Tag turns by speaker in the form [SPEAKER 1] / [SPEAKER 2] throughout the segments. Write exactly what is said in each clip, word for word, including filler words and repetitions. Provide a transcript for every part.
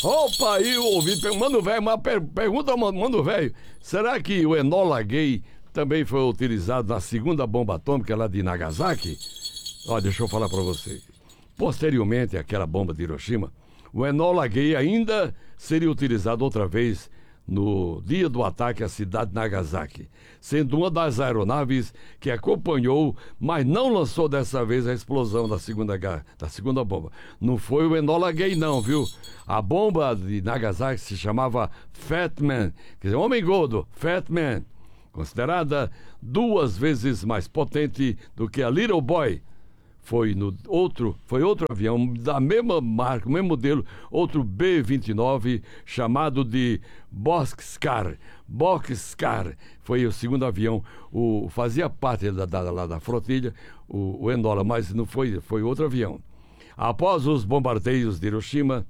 [SPEAKER 1] Opa, aí o ouvinte, mano velho, uma per pergunta, mano velho, será que o Enola Gay também foi utilizado na segunda bomba atômica lá de Nagasaki? Ó, deixa eu falar pra você. Posteriormente àquela bomba de Hiroshima, o Enola Gay ainda seria utilizado outra vez no dia do ataque à cidade de Nagasaki, sendo uma das aeronaves que acompanhou, mas não lançou dessa vez a explosão da segunda, da segunda bomba. Não foi o Enola Gay não, viu? A bomba de Nagasaki se chamava Fat Man, quer dizer, homem gordo, Fat Man, considerada duas vezes mais potente do que a Little Boy. Foi no outro, foi outro avião da mesma marca, mesmo modelo, outro B vinte e nove, chamado de Boxcar. Boxcar foi o segundo avião, o, fazia parte da, da, da, da flotilha, o, o Enola, mas não foi, foi outro avião. Após os bombardeios de Hiroshima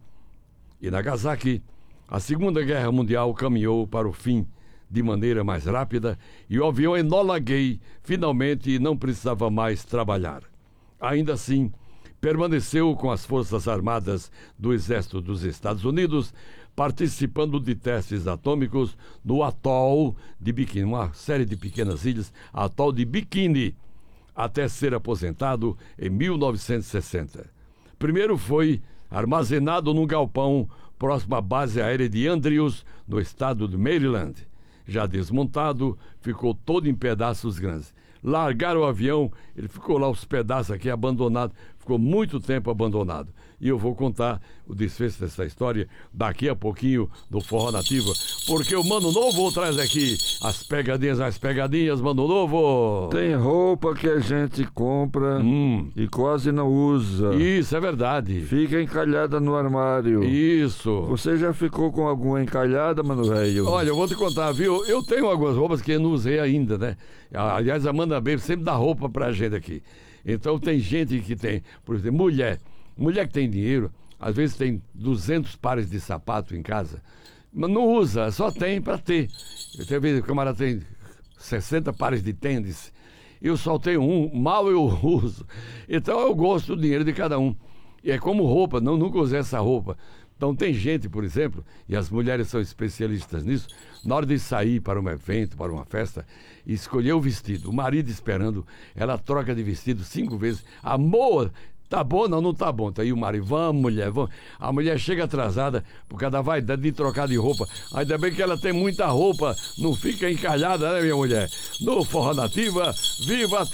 [SPEAKER 1] e Nagasaki, a Segunda Guerra Mundial caminhou para o fim de maneira mais rápida e o avião Enola Gay finalmente não precisava mais trabalhar. Ainda assim, permaneceu com as Forças Armadas do Exército dos Estados Unidos, participando de testes atômicos no atol de Bikini, uma série de pequenas ilhas, atol de Bikini, até ser aposentado em mil novecentos e sessenta. Primeiro foi armazenado num galpão próximo à base aérea de Andrews, no estado de Maryland. Já desmontado, ficou todo em pedaços grandes. Largaram o avião, ele ficou lá os pedaços aqui abandonado, ficou muito tempo abandonado. E eu vou contar o desfecho dessa história daqui a pouquinho do Forró Nativa, porque o Mano Novo traz aqui as pegadinhas, as pegadinhas, Mano Novo.
[SPEAKER 2] Tem roupa que a gente compra hum. e quase não usa.
[SPEAKER 1] Isso, é verdade.
[SPEAKER 2] Fica encalhada no armário.
[SPEAKER 1] Isso.
[SPEAKER 2] Você já ficou com alguma encalhada, mano velho?
[SPEAKER 1] Olha, eu vou te contar, viu? Eu tenho algumas roupas que eu não usei ainda, né? Aliás, a Amanda Baby sempre dá roupa pra gente aqui. Então tem gente que tem, por exemplo, mulher. Mulher que tem dinheiro, às vezes tem duzentos pares de sapato em casa, mas não usa, só tem para ter. Eu tenho vezes que o camarada tem sessenta pares de tênis, eu só tenho um, mal eu uso. Então eu gosto do dinheiro de cada um. E é como roupa, não, nunca usei essa roupa. Então tem gente, por exemplo, e as mulheres são especialistas nisso, na hora de sair para um evento, para uma festa, escolher o vestido, o marido esperando, ela troca de vestido cinco vezes. Amor, tá bom? Não, não tá bom. Tá aí o marido, vamos mulher, vamos. A mulher chega atrasada por causa da vaidade de trocar de roupa. Ainda bem que ela tem muita roupa, não fica encalhada, né, minha mulher? No Forró Nativa, viva a